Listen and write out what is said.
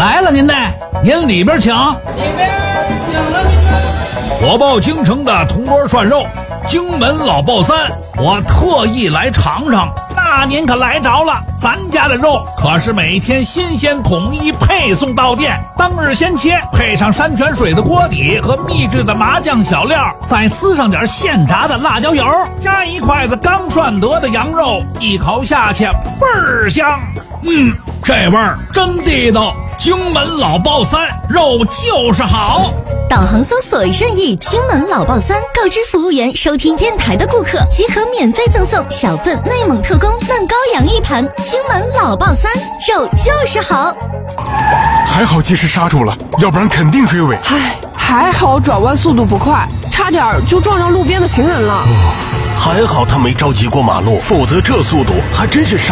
来了您呢，您里边请。 里边请了您呢。 火爆京城的铜锅涮肉，荆门老爆三，我特意来尝尝。那您可来着了，咱家的肉可是每天新鲜统一配送到店，当日先切，配上山泉水的锅底和秘制的麻酱小料，再呲上点现炸的辣椒油，加一筷子刚涮得的羊肉，一口下去倍儿香。这味儿真地道，荆门老爆三，肉就是好。 导航搜索任意荆门老爆三，告知服务员收听电台的顾客即可免费赠送小份内蒙特供嫩羔羊一盘。荆门老爆三，肉就是好。 还好及时刹住了，要不然肯定追尾。 还好转弯速度不快，差点就撞上路边的行人了。 还好他没着急过马路，否则这速度还真是